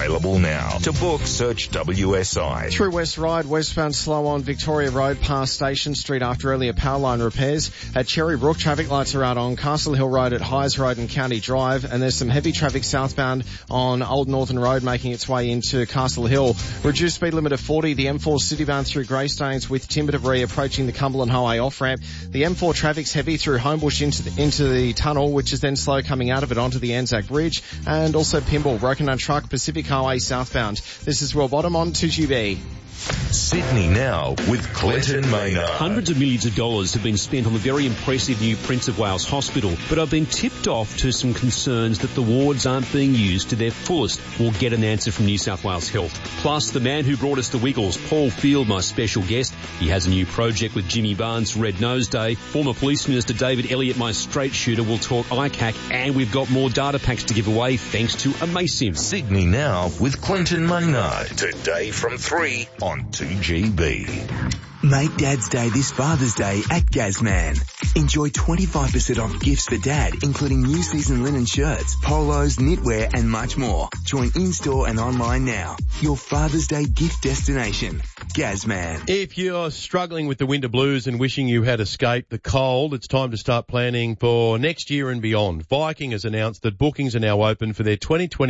Available now. To book, search WSI. Through West Ryde, westbound slow on Victoria Road past Station Street after earlier power line repairs. At Cherry Brook, traffic lights are out on Castle Hill Road at Hyes Road and County Drive, and there's some heavy traffic southbound on Old Northern Road making its way into Castle Hill. Reduced speed limit of 40, the M4 citybound through Greystanes with timber debris approaching the Cumberland Highway off-ramp. The M4 traffic's heavy through Homebush into the tunnel, which is then slow coming out of it onto the Anzac Bridge, and also Pymble, broken on truck, Pacific Highway southbound. This is Will Bottom on 2GB. Sydney Now with Clinton Maynard. Hundreds of millions of dollars have been spent on the very impressive new Prince of Wales Hospital, but I've been tipped off to some concerns that the wards aren't being used to their fullest. We'll get an answer from New South Wales Health. Plus, the man who brought us the Wiggles, Paul Field, my special guest. He has a new project with Jimmy Barnes, Red Nose Day. Former Police Minister David Elliott, my straight shooter, will talk ICAC, and we've got more data packs to give away thanks to Amasim. Sydney Now with Clinton Maynard. Today from 3 on 2GB. Make Dad's Day this Father's Day at Gazman. Enjoy 25% off gifts for Dad, including new season linen shirts, polos, knitwear and much more. Join in-store and online now. Your Father's Day gift destination. Gazman. If you're struggling with the winter blues and wishing you had escaped the cold, it's time to start planning for next year and beyond. Viking has announced that bookings are now open for their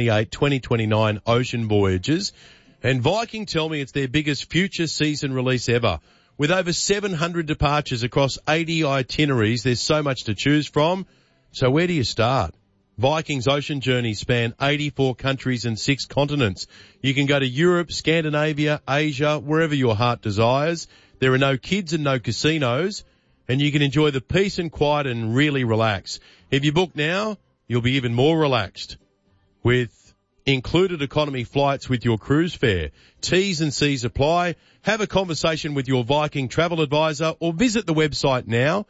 2028-2029 ocean voyages. And Viking tell me it's their biggest future season release ever. With over 700 departures across 80 itineraries, there's so much to choose from. So where do you start? Viking's ocean journeys span 84 countries and 6 continents. You can go to Europe, Scandinavia, Asia, wherever your heart desires. There are no kids and no casinos, and you can enjoy the peace and quiet and really relax. If you book now, you'll be even more relaxed with included economy flights with your cruise fare. T's and C's apply. Have a conversation with your Viking travel advisor or visit the website now,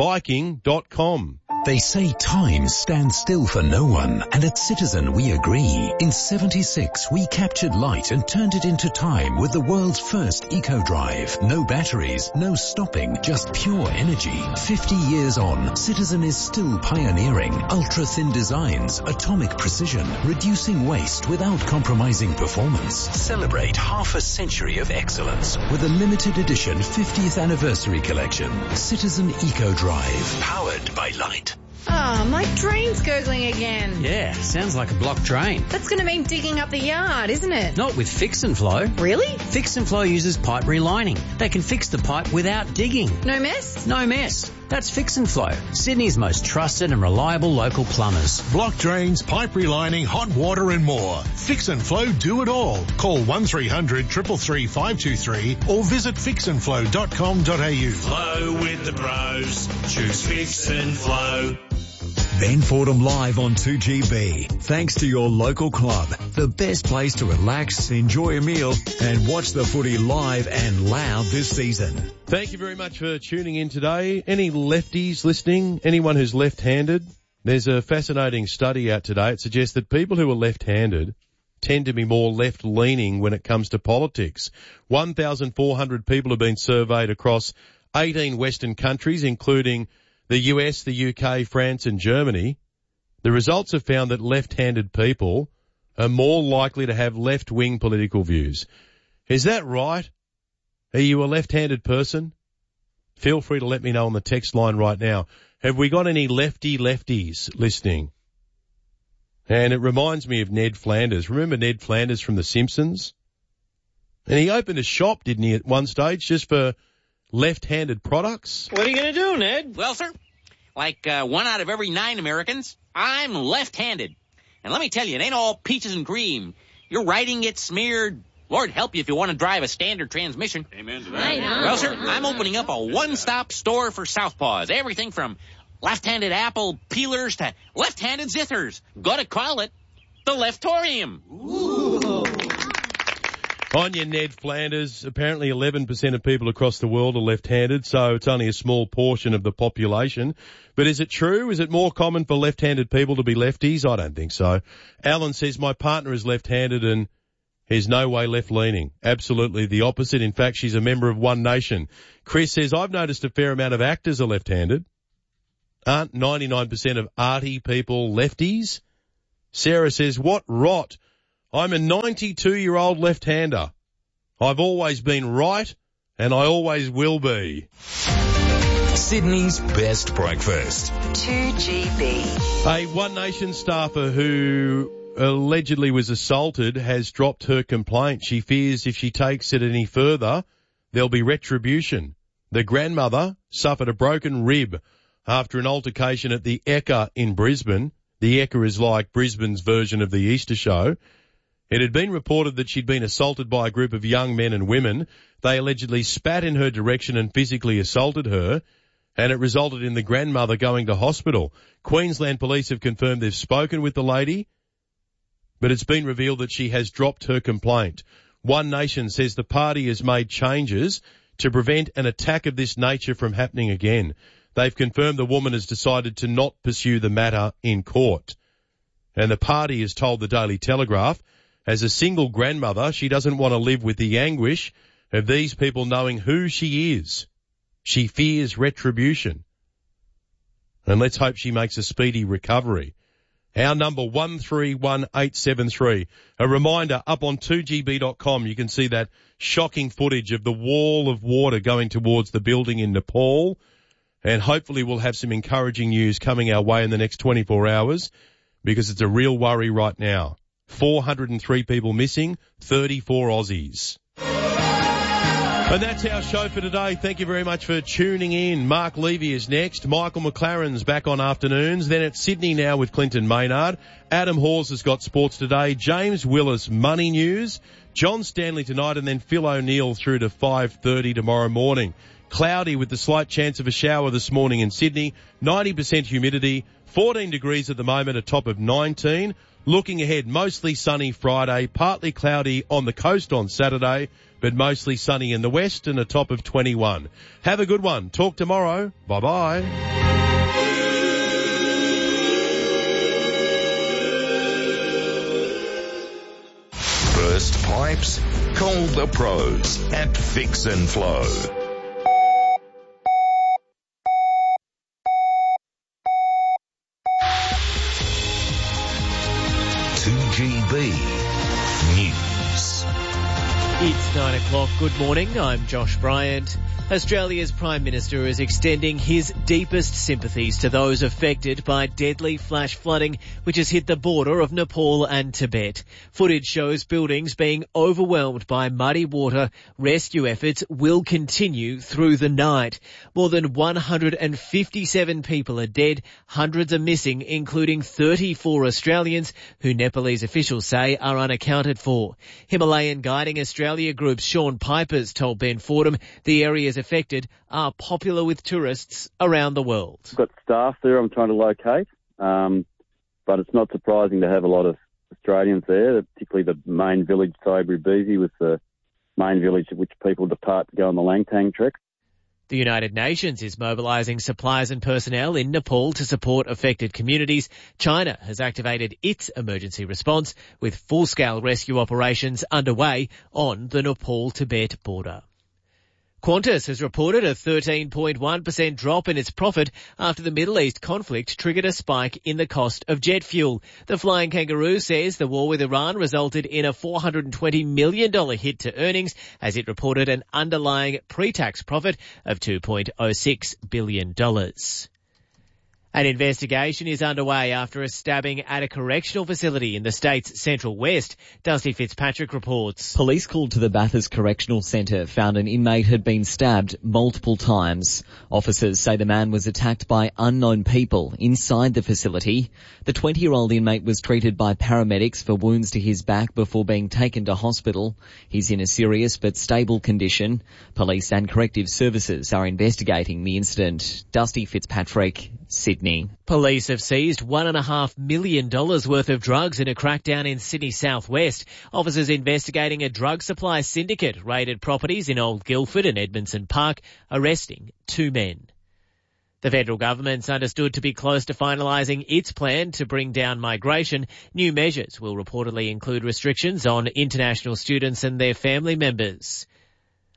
Viking.com. They say time stands still for no one, and at Citizen we agree. In 76, we captured light and turned it into time with the world's first eco-drive. No batteries, no stopping, just pure energy. 50 years on, Citizen is still pioneering ultra-thin designs, atomic precision, reducing waste without compromising performance. Celebrate half a century of excellence with a limited edition 50th anniversary collection. Citizen Eco-Drive, powered by light. Oh, my drain's gurgling again. Yeah, sounds like a blocked drain. That's going to mean digging up the yard, isn't it? Not with Fix and Flow. Really? Fix and Flow uses pipe relining. They can fix the pipe without digging. No mess? No mess. That's Fix and Flow, Sydney's most trusted and reliable local plumbers. Block drains, pipe relining, hot water and more. Fix and Flow do it all. Call 1300 333 523 or visit fixandflow.com.au. Flow with the pros. Choose Fix and Flow. Ben Fordham live on 2GB. Thanks to your local club. The best place to relax, enjoy a meal and watch the footy live and loud this season. Thank you very much for tuning in today. Any lefties listening? Anyone who's left-handed? There's a fascinating study out today. It suggests that people who are left-handed tend to be more left-leaning when it comes to politics. 1,400 people have been surveyed across 18 Western countries, including the US, the UK, France and Germany. The results have found that left-handed people are more likely to have left-wing political views. Is that right? Are you a left-handed person? Feel free to let me know on the text line right now. Have we got any lefties listening? And it reminds me of Ned Flanders. Remember Ned Flanders from The Simpsons? And he opened a shop, didn't he, at one stage, just for left-handed products? What are you going to do, Ned? Well, sir, like 1 out of every 9 Americans, I'm left-handed. And let me tell you, it ain't all peaches and cream. Your writing gets smeared. Lord help you if you want to drive a standard transmission. Amen to that. Well, sir, I'm opening up a one-stop store for southpaws. Everything from left-handed apple peelers to left-handed zithers. Gotta call it the Leftorium. Ooh. On your Ned Flanders, apparently 11% of people across the world are left-handed, so it's only a small portion of the population. But is it true? Is it more common for left-handed people to be lefties? I don't think so. Alan says, my partner is left-handed and is no way left-leaning. Absolutely the opposite. In fact, she's a member of One Nation. Chris says, I've noticed a fair amount of actors are left-handed. Aren't 99% of arty people lefties? Sarah says, what rot. I'm a 92-year-old left-hander. I've always been right, and I always will be. Sydney's best breakfast. 2GB. A One Nation staffer who allegedly was assaulted has dropped her complaint. She fears if she takes it any further, there'll be retribution. The grandmother suffered a broken rib after an altercation at the Ekka in Brisbane. The Ekka is like Brisbane's version of the Easter show. It had been reported that she'd been assaulted by a group of young men and women. They allegedly spat in her direction and physically assaulted her, and it resulted in the grandmother going to hospital. Queensland Police have confirmed they've spoken with the lady, but it's been revealed that she has dropped her complaint. One Nation says the party has made changes to prevent an attack of this nature from happening again. They've confirmed the woman has decided to not pursue the matter in court. And the party has told the Daily Telegraph, as a single grandmother, she doesn't want to live with the anguish of these people knowing who she is. She fears retribution. And let's hope she makes a speedy recovery. Our number 131873. A reminder, up on 2gb.com, you can see that shocking footage of the wall of water going towards the building in Nepal. And hopefully we'll have some encouraging news coming our way in the next 24 hours, because it's a real worry right now. 403 people missing, 34 Aussies. And that's our show for today. Thank you very much for tuning in. Mark Levy is next. Michael McLaren's back on afternoons. Then it's Sydney Now with Clinton Maynard. Adam Hawes has got sports today. James Willis, money news. John Stanley tonight, and then Phil O'Neill through to 5:30 tomorrow morning. Cloudy with the slight chance of a shower this morning in Sydney. 90% humidity. 14 degrees at the moment, a top of 19. Looking ahead, mostly sunny Friday, partly cloudy on the coast on Saturday, but mostly sunny in the west and a top of 21. Have a good one. Talk tomorrow. Bye-bye. Burst pipes? Call the pros at Fix and Flow. News. It's 9 o'clock. Good morning. I'm Josh Bryant. Australia's Prime Minister is extending his deepest sympathies to those affected by deadly flash flooding which has hit the border of Nepal and Tibet. Footage shows buildings being overwhelmed by muddy water. Rescue efforts will continue through the night. More than 157 people are dead. Hundreds are missing, including 34 Australians who Nepalese officials say are unaccounted for. Himalayan Guiding Australia Group's Sean Pipers told Ben Fordham the areas affected are popular with tourists around the world. I've got staff there I'm trying to locate, but it's not surprising to have a lot of Australians there, particularly the main village, Sobri Beezy, was the main village at which people depart to go on the Langtang trek. The United Nations is mobilising supplies and personnel in Nepal to support affected communities. China has activated its emergency response with full-scale rescue operations underway on the Nepal-Tibet border. Qantas has reported a 13.1% drop in its profit after the Middle East conflict triggered a spike in the cost of jet fuel. The Flying Kangaroo says the war with Iran resulted in a $420 million hit to earnings as it reported an underlying pre-tax profit of $2.06 billion. An investigation is underway after a stabbing at a correctional facility in the state's Central West. Dusty Fitzpatrick reports. Police called to the Bathurst Correctional Centre found an inmate had been stabbed multiple times. Officers say the man was attacked by unknown people inside the facility. The 20-year-old inmate was treated by paramedics for wounds to his back before being taken to hospital. He's in a serious but stable condition. Police and corrective services are investigating the incident. Dusty Fitzpatrick, Sydney. Police have seized $1.5 million worth of drugs in a crackdown in Sydney southwest. Officers investigating a drug supply syndicate raided properties in Old Guildford and Edmondson Park, arresting 2 men. The federal government's understood to be close to finalising its plan to bring down migration. New measures will reportedly include restrictions on international students and their family members.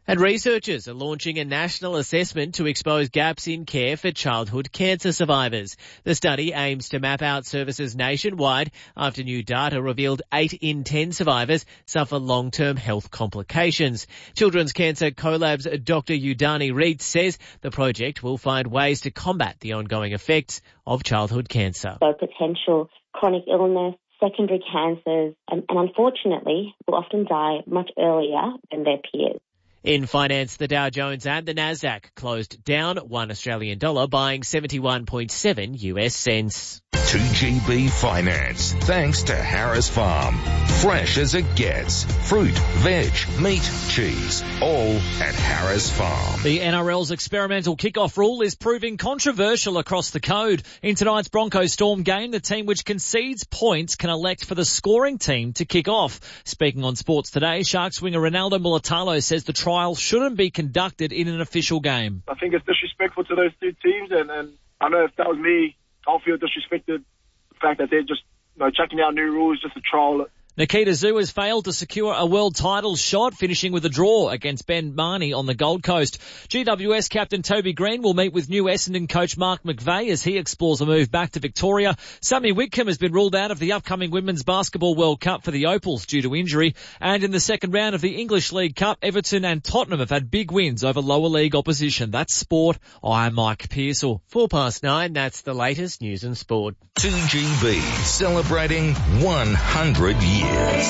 And researchers are launching a national assessment to expose gaps in care for childhood cancer survivors. The study aims to map out services nationwide after new data revealed 8 in 10 survivors suffer long-term health complications. Children's Cancer Collab's Dr. Udani Reed says the project will find ways to combat the ongoing effects of childhood cancer. So potential chronic illness, secondary cancers, and unfortunately will often die much earlier than their peers. In finance, the Dow Jones and the Nasdaq closed down $1 Australian dollar, buying 71.7 US cents. 2GB Finance, thanks to Harris Farm. Fresh as it gets. Fruit, veg, meat, cheese, all at Harris Farm. The NRL's experimental kickoff rule is proving controversial across the code. In tonight's Broncos Storm game, the team which concedes points can elect for the scoring team to kick off. Speaking on Sports Today, Sharks winger Ronaldo Mulatalo says the trial shouldn't be conducted in an official game. I think it's disrespectful to those two teams, and I know if that was me, I'll feel disrespected. The fact that they're just checking out new rules just to trial it. Nikita Zoo has failed to secure a world title shot, finishing with a draw against Ben Marnie on the Gold Coast. GWS captain Toby Green will meet with new Essendon coach Mark McVeigh as he explores a move back to Victoria. Sammy Whitcomb has been ruled out of the upcoming Women's Basketball World Cup for the Opals due to injury. And in the second round of the English League Cup, Everton and Tottenham have had big wins over lower league opposition. That's sport. I'm Mike Pearsall. 9:04, that's the latest news and sport. 2GB, celebrating 100 years.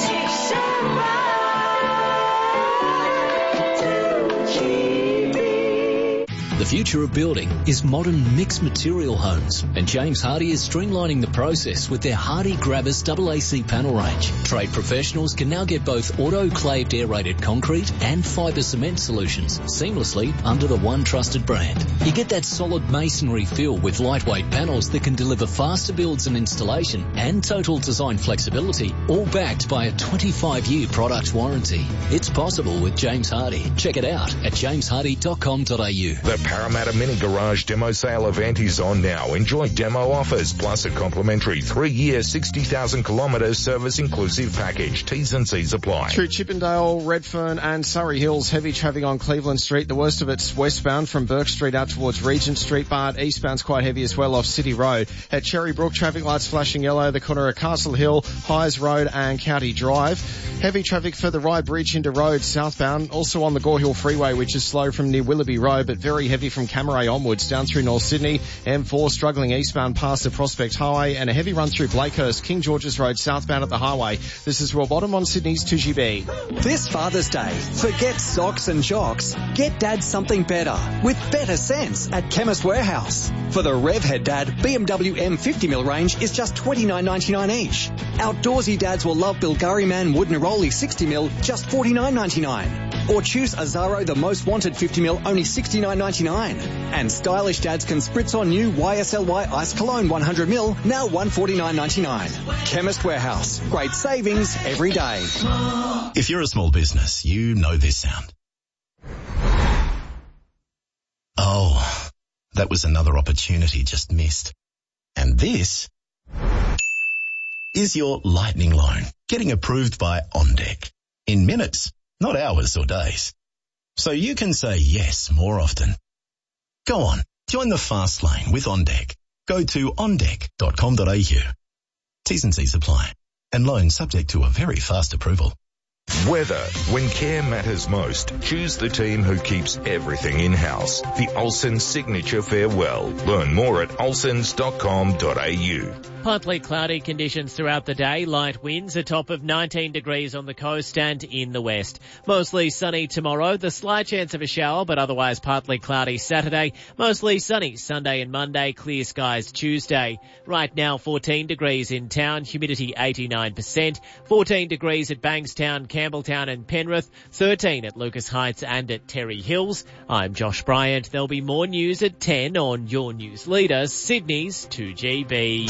The future of building is modern mixed material homes, and James Hardie is streamlining the process with their Hardie Grabbers AAC panel range. Trade professionals can now get both autoclaved aerated concrete and fibre cement solutions seamlessly under the one trusted brand. You get that solid masonry feel with lightweight panels that can deliver faster builds and installation and total design flexibility, all backed by a 25-year product warranty. It's possible with James Hardie. Check it out at jameshardie.com.au. The Parramatta Mini Garage demo sale event is on now. Enjoy demo offers plus a complimentary 3-year 60,000 kilometres service inclusive package. T's and C's apply. Through Chippendale, Redfern and Surrey Hills, heavy traffic on Cleveland Street. The worst of it's westbound from Burke Street out towards Regent Street, but eastbound's quite heavy as well off City Road. At Cherry Brook, traffic lights flashing yellow, the corner of Castle Hill, Hyes Road and County Drive. Heavy traffic for the Rye Bridge into Road southbound, also on the Gore Hill Freeway, which is slow from near Willoughby Road, but very heavy from Camaray onwards down through North Sydney. M4 struggling eastbound past the Prospect Highway, and a heavy run through Blakehurst, King George's Road southbound at the highway. This is Royal Bottom on Sydney's 2GB. This Father's Day, forget socks and jocks. Get Dad something better with better sense at Chemist Warehouse. For the Revhead Dad, BMW M50mm range is just $29.99 each. Outdoorsy dads will love Bilgari Man Wood Neroli 60mm, just $49.99. Or choose Azaro the Most Wanted 50mm, only $69.99. And stylish dads can spritz on new YSLY Ice Cologne 100ml, now $149.99. Chemist Warehouse. Great savings every day. If you're a small business, you know this sound. Oh, that was another opportunity just missed. And this is your lightning loan getting approved by OnDeck in minutes, not hours or days. So you can say yes more often. Go on, join the fast lane with OnDeck. Go to ondeck.com.au. T's and C's apply. And loan subject to a very fast approval. Weather. When care matters most, choose the team who keeps everything in-house. The Olsen Signature Farewell. Learn more at olsens.com.au. Partly cloudy conditions throughout the day. Light winds, a top of 19 degrees on the coast and in the west. Mostly sunny tomorrow. The slight chance of a shower, but otherwise partly cloudy Saturday. Mostly sunny Sunday and Monday. Clear skies Tuesday. Right now 14 degrees in town. Humidity 89%. 14 degrees at Bankstown, Campbelltown and Penrith. 13 at Lucas Heights and at Terry Hills. I'm Josh Bryant. There'll be more news at 10 on your news leader, Sydney's 2GB.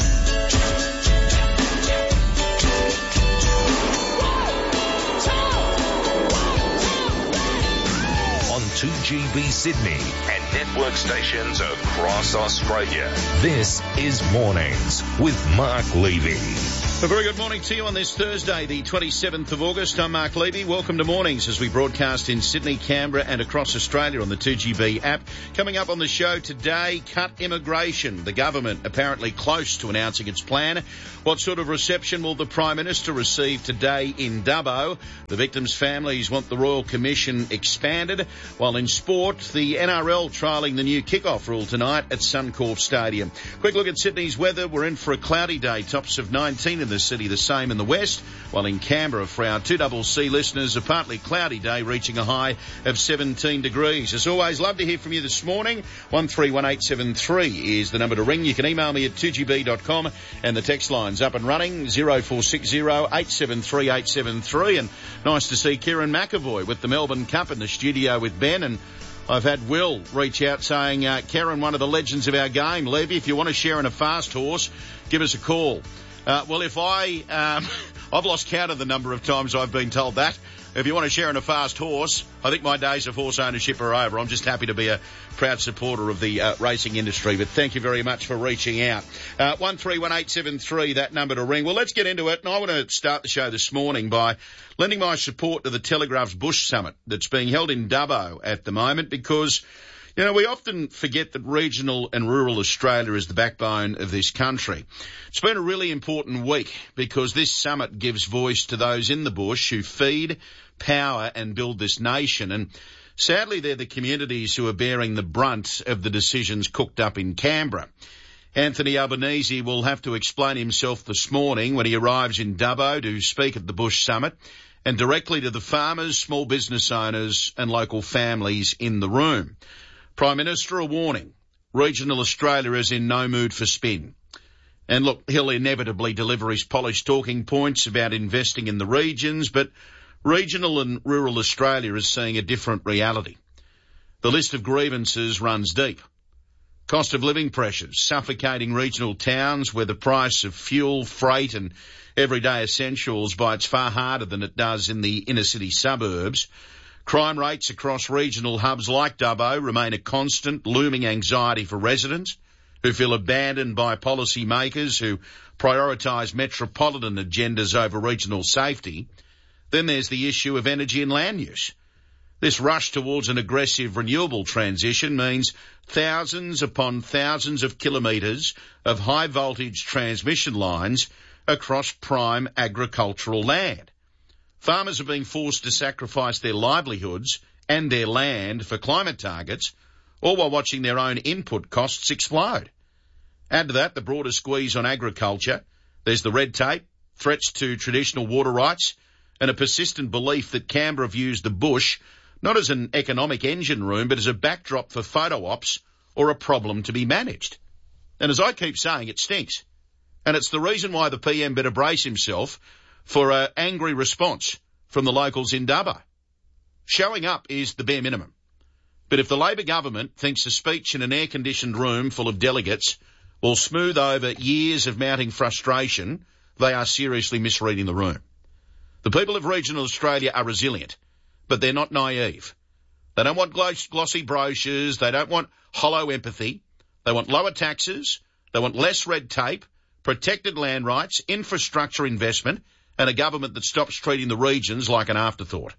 On 2GB Sydney and network stations across Australia. This is Mornings with Mark Levy. A very good morning to you on this Thursday, the 27th of August. I'm Mark Levy. Welcome to Mornings as we broadcast in Sydney, Canberra and across Australia on the 2GB app. Coming up on the show today, cut immigration. The government apparently close to announcing its plan. What sort of reception will the Prime Minister receive today in Dubbo? The victims' families want the Royal Commission expanded. While in sport, the NRL trialling the new kick-off rule tonight at Suncorp Stadium. Quick look at Sydney's weather. We're in for a cloudy day, tops of 19 in the city, the same in the west, while in Canberra for our 2CC listeners, a partly cloudy day reaching a high of 17 degrees. As always, love to hear from you this morning. 131873 is the number to ring. You can email me at 2gb.com and the text line's up and running, 0460 873 873. And nice to see Kieran McAvoy with the Melbourne Cup in the studio with Ben, and I've had Will reach out saying, Kieran, one of the legends of our game. Levy, if you want to share in a fast horse, give us a call. Well, if I've lost count of the number of times I've been told that. If you want to share in a fast horse, I think my days of horse ownership are over. I'm just happy to be a proud supporter of the racing industry. But thank you very much for reaching out. 131873, that number to ring. Well, let's get into it. And I want to start the show this morning by lending my support to the Telegraph's Bush Summit that's being held in Dubbo at the moment because, you know, we often forget that regional and rural Australia is the backbone of this country. It's been a really important week because this summit gives voice to those in the bush who feed, power and build this nation. And sadly, they're the communities who are bearing the brunt of the decisions cooked up in Canberra. Anthony Albanese will have to explain himself this morning when he arrives in Dubbo to speak at the Bush Summit and directly to the farmers, small business owners and local families in the room. Prime Minister, a warning. Regional Australia is in no mood for spin. And look, he'll inevitably deliver his polished talking points about investing in the regions, but regional and rural Australia is seeing a different reality. The list of grievances runs deep. Cost of living pressures suffocating regional towns where the price of fuel, freight and everyday essentials bites far harder than it does in the inner city suburbs. Crime rates across regional hubs like Dubbo remain a constant, looming anxiety for residents who feel abandoned by policy makers who prioritise metropolitan agendas over regional safety. Then there's the issue of energy and land use. This rush towards an aggressive renewable transition means thousands upon thousands of kilometres of high-voltage transmission lines across prime agricultural land. Farmers are being forced to sacrifice their livelihoods and their land for climate targets, all while watching their own input costs explode. Add to that the broader squeeze on agriculture. There's the red tape, threats to traditional water rights, and a persistent belief that Canberra views the bush not as an economic engine room, but as a backdrop for photo ops or a problem to be managed. And as I keep saying, it stinks. And it's the reason why the PM better brace himself for an angry response from the locals in Dubbo. Showing up is the bare minimum. But if the Labor government thinks a speech in an air-conditioned room full of delegates will smooth over years of mounting frustration, they are seriously misreading the room. The people of regional Australia are resilient, but they're not naive. They don't want glossy brochures. They don't want hollow empathy. They want lower taxes. They want less red tape, protected land rights, infrastructure investment, and a government that stops treating the regions like an afterthought.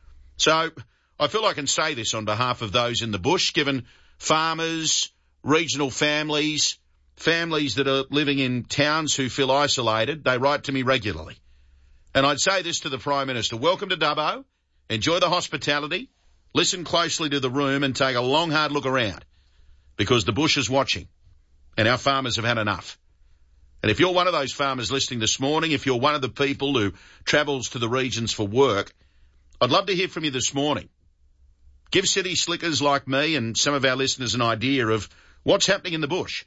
So I feel I can say this on behalf of those in the bush, given farmers, regional families, families that are living in towns who feel isolated, they write to me regularly. And I'd say this to the Prime Minister, welcome to Dubbo, enjoy the hospitality, listen closely to the room and take a long hard look around, because the bush is watching and our farmers have had enough. And if you're one of those farmers listening this morning, if you're one of the people who travels to the regions for work, I'd love to hear from you this morning. Give city slickers like me and some of our listeners an idea of what's happening in the bush.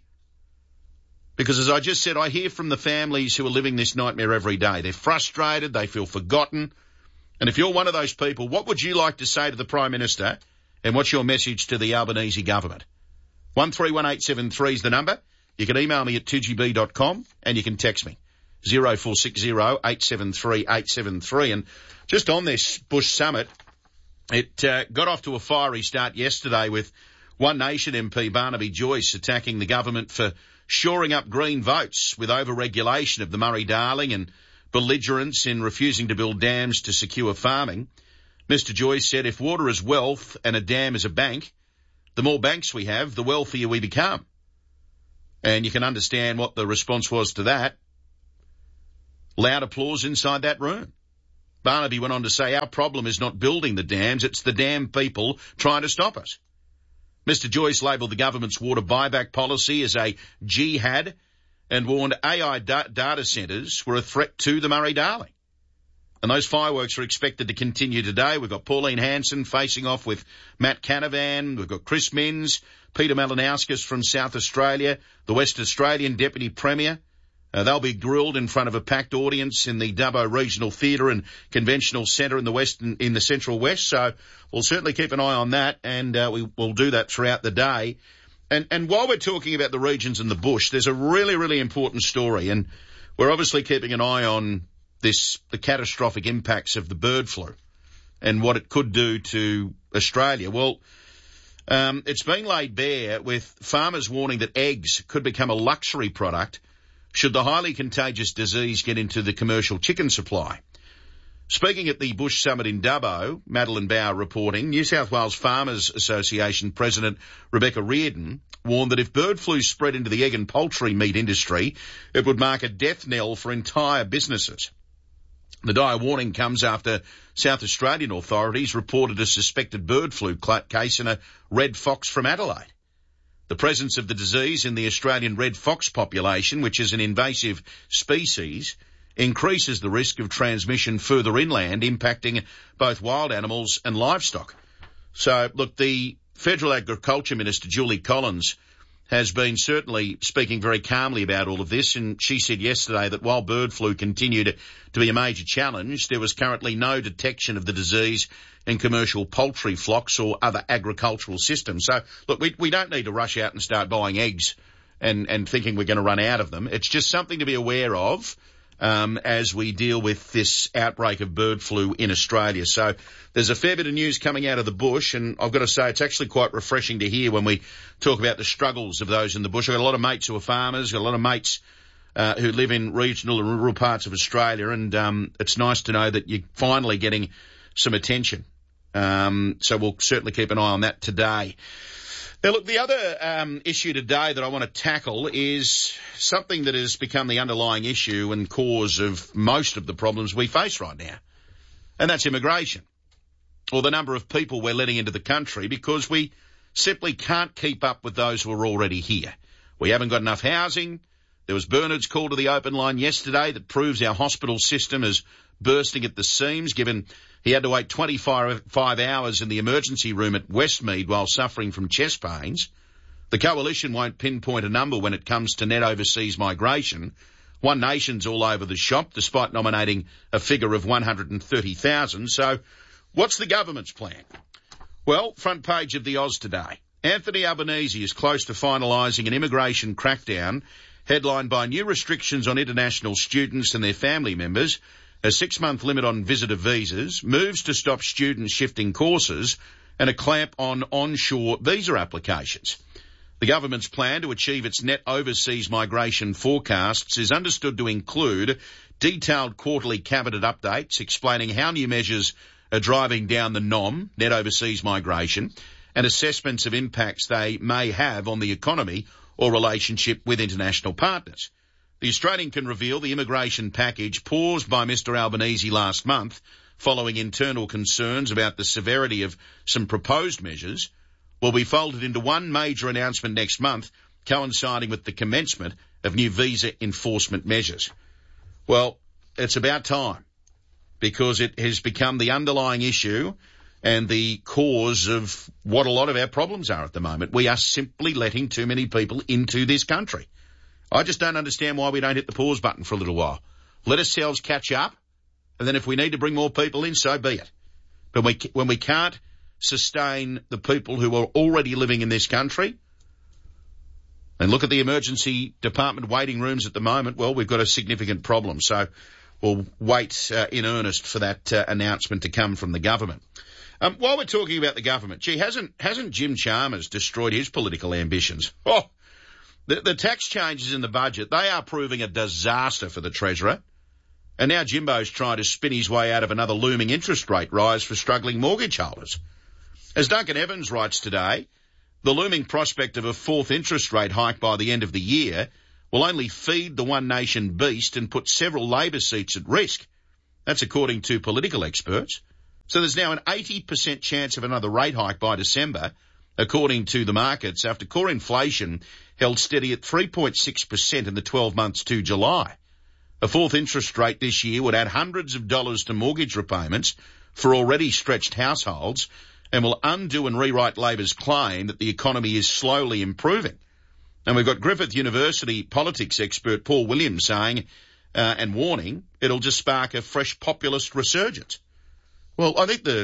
Because as I just said, I hear from the families who are living this nightmare every day. They're frustrated, they feel forgotten. And if you're one of those people, what would you like to say to the Prime Minister and what's your message to the Albanese government? 131873 is the number. You can email me at 2gb.com and you can text me 0460 873 873. And just on this Bush Summit, it got off to a fiery start yesterday with One Nation MP Barnaby Joyce attacking the government for shoring up green votes with over-regulation of the Murray-Darling and belligerence in refusing to build dams to secure farming. Mr. Joyce said if water is wealth and a dam is a bank, the more banks we have, the wealthier we become. And you can understand what the response was to that. Loud applause inside that room. Barnaby went on to say, our problem is not building the dams, it's the dam people trying to stop us. Mr. Joyce labelled the government's water buyback policy as a jihad and warned AI data centres were a threat to the Murray-Darling. And those fireworks are expected to continue today. We've got Pauline Hanson facing off with Matt Canavan. We've got Chris Minns, Peter Malinauskas from South Australia, the West Australian Deputy Premier. They'll be grilled in front of a packed audience in the Dubbo Regional Theatre and Conventional Centre in the Central West. So we'll certainly keep an eye on that, and we'll do that throughout the day. And while we're talking about the regions and the bush, there's a really, really important story, and we're obviously keeping an eye on the catastrophic impacts of the bird flu and what it could do to Australia. Well, it's been laid bare with farmers warning that eggs could become a luxury product should the highly contagious disease get into the commercial chicken supply. Speaking at the Bush Summit in Dubbo, Madeline Bauer reporting, New South Wales Farmers Association President Rebecca Reardon warned that if bird flu spread into the egg and poultry meat industry, it would mark a death knell for entire businesses. The dire warning comes after South Australian authorities reported a suspected bird flu case in a red fox from Adelaide. The presence of the disease in the Australian red fox population, which is an invasive species, increases the risk of transmission further inland, impacting both wild animals and livestock. So, look, the Federal Agriculture Minister, Julie Collins, has been certainly speaking very calmly about all of this, and she said yesterday that while bird flu continued to be a major challenge, there was currently no detection of the disease in commercial poultry flocks or other agricultural systems. So, look, we don't need to rush out and start buying eggs and thinking we're going to run out of them. It's just something to be aware of as we deal with this outbreak of bird flu in Australia. So there's a fair bit of news coming out of the bush, and I've got to say it's actually quite refreshing to hear when we talk about the struggles of those in the bush. I've got a lot of mates who are farmers, got a lot of mates who live in regional and rural parts of Australia, and it's nice to know that you're finally getting some attention. So we'll certainly keep an eye on that today. Now, look, the other issue today that I want to tackle is something that has become the underlying issue and cause of most of the problems we face right now, and that's immigration, or the number of people we're letting into the country because we simply can't keep up with those who are already here. We haven't got enough housing. There was Bernard's call to the open line yesterday that proves our hospital system is bursting at the seams, given he had to wait 25 hours in the emergency room at Westmead while suffering from chest pains. The Coalition won't pinpoint a number when it comes to net overseas migration. One Nation's all over the shop, despite nominating a figure of 130,000. So what's the government's plan? Well, front page of the Oz today. Anthony Albanese is close to finalising an immigration crackdown headlined by new restrictions on international students and their family members, a 6-month limit on visitor visas, moves to stop students shifting courses, and a clamp on onshore visa applications. The government's plan to achieve its net overseas migration forecasts is understood to include detailed quarterly cabinet updates explaining how new measures are driving down the NOM, net overseas migration, and assessments of impacts they may have on the economy or relationship with international partners. The Australian can reveal the immigration package paused by Mr Albanese last month following internal concerns about the severity of some proposed measures will be folded into one major announcement next month, coinciding with the commencement of new visa enforcement measures. Well, it's about time, because it has become the underlying issue and the cause of what a lot of our problems are at the moment. We are simply letting too many people into this country. I just don't understand why we don't hit the pause button for a little while. Let ourselves catch up, and then if we need to bring more people in, so be it. But when we can't sustain the people who are already living in this country, and look at the emergency department waiting rooms at the moment, well, we've got a significant problem. So we'll wait in earnest for that announcement to come from the government. While we're talking about the government, hasn't Jim Chalmers destroyed his political ambitions? Oh, The tax changes in the budget, they are proving a disaster for the Treasurer. And now Jimbo's trying to spin his way out of another looming interest rate rise for struggling mortgage holders. As Duncan Evans writes today, the looming prospect of a fourth interest rate hike by the end of the year will only feed the One Nation beast and put several Labor seats at risk. That's according to political experts. So there's now an 80% chance of another rate hike by December, according to the markets, after core inflation held steady at 3.6% in the 12 months to July. A fourth interest rate this year would add hundreds of dollars to mortgage repayments for already stretched households and will undo and rewrite Labor's claim that the economy is slowly improving. And we've got Griffith University politics expert Paul Williams saying and warning it'll just spark a fresh populist resurgence. Well, I think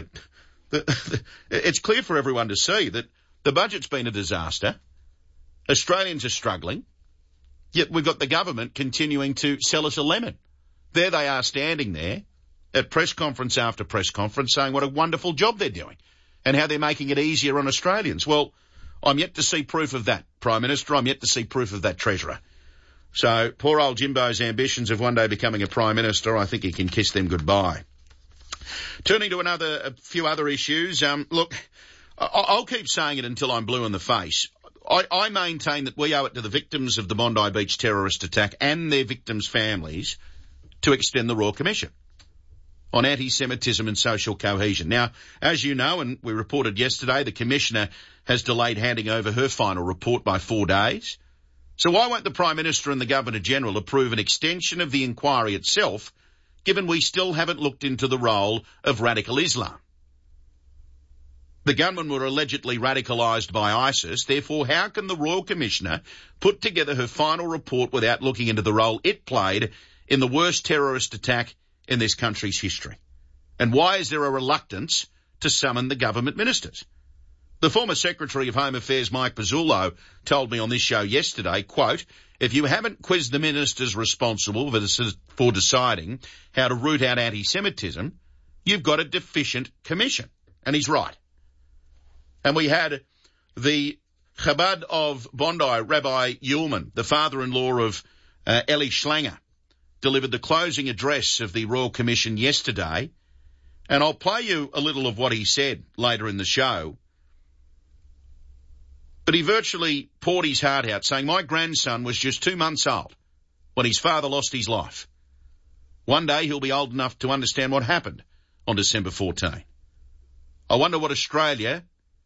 it's clear for everyone to see that the budget's been a disaster. Australians are struggling. Yet we've got the government continuing to sell us a lemon. There they are standing there at press conference after press conference saying what a wonderful job they're doing and how they're making it easier on Australians. Well, I'm yet to see proof of that, Prime Minister. I'm yet to see proof of that, Treasurer. So poor old Jimbo's ambitions of one day becoming a Prime Minister, I think he can kiss them goodbye. Turning to a few other issues, look, I'll keep saying it until I'm blue in the face. I maintain that we owe it to the victims of the Bondi Beach terrorist attack and their victims' families to extend the Royal Commission on anti-Semitism and social cohesion. Now, as you know, and we reported yesterday, the Commissioner has delayed handing over her final report by 4 days. So why won't the Prime Minister and the Governor-General approve an extension of the inquiry itself, given we still haven't looked into the role of radical Islam? The gunmen were allegedly radicalised by ISIS. Therefore, how can the Royal Commissioner put together her final report without looking into the role it played in the worst terrorist attack in this country's history? And why is there a reluctance to summon the government ministers? The former Secretary of Home Affairs, Mike Pizzullo, told me on this show yesterday, quote, if you haven't quizzed the ministers responsible for deciding how to root out anti-Semitism, you've got a deficient commission. And he's right. And we had the Chabad of Bondi, Rabbi Ullman, the father-in-law of Eli Schlanger, delivered the closing address of the Royal Commission yesterday. And I'll play you a little of what he said later in the show. But he virtually poured his heart out, saying, my grandson was just 2 months old when his father lost his life. One day he'll be old enough to understand what happened on December 14. I wonder what Australia